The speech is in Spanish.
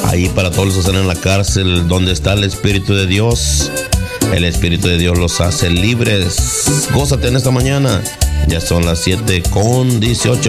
Ahí para todos los que están en la cárcel, donde está el Espíritu de Dios, el Espíritu de Dios los hace libres. Gózate en esta mañana. Ya son las 7:18.